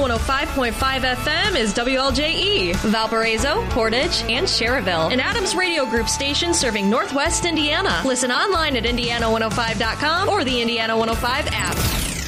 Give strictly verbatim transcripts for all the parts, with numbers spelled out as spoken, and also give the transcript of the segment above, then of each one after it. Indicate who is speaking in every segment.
Speaker 1: one oh five point five F M is W L J E, Valparaiso, Portage, and Cherryville. An Adams Radio Group station serving Northwest Indiana. Listen online at indiana one oh five dot com or the Indiana one oh five app.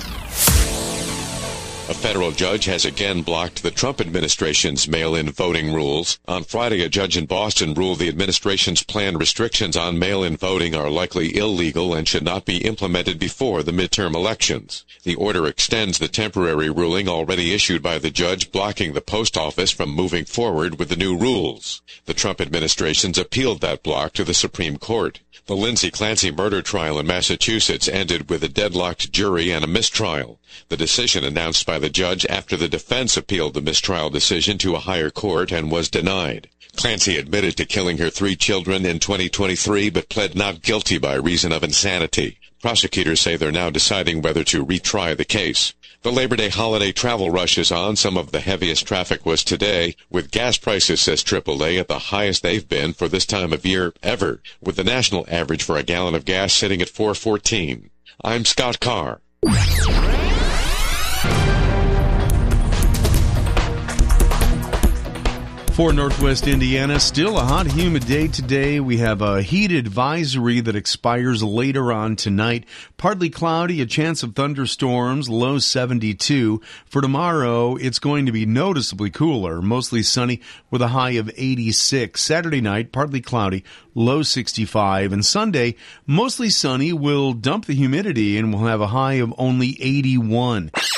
Speaker 2: A federal judge has again blocked the Trump administration's mail-in voting rules. On Friday, a judge in Boston ruled the administration's planned restrictions on mail-in voting are likely illegal and should not be implemented before the midterm elections. The order extends the temporary ruling already issued by the judge blocking the post office from moving forward with the new rules. The Trump administration's appealed that block to the Supreme Court. The Lindsay Clancy murder trial in Massachusetts ended with a deadlocked jury and a mistrial. The decision announced by the judge after the defense appealed the mistrial decision to a higher court and was denied. Clancy admitted to killing her three children in twenty twenty-three but pled not guilty by reason of insanity. Prosecutors say they're now deciding whether to retry the case. The Labor Day holiday travel rush is on. Some of the heaviest traffic was today, with gas prices, says triple A, at the highest they've been for this time of year ever, with the national average for a gallon of gas sitting at four fourteen. I'm Scott Carr.
Speaker 3: For Northwest Indiana, still a hot, humid day today. We have a heat advisory that expires later on tonight. Partly cloudy, a chance of thunderstorms, low seventy-two. For tomorrow, it's going to be noticeably cooler, mostly sunny with a high of eighty-six. Saturday night, partly cloudy, low sixty-five. And Sunday, mostly sunny, will dump the humidity and we'll have a high of only eighty-one.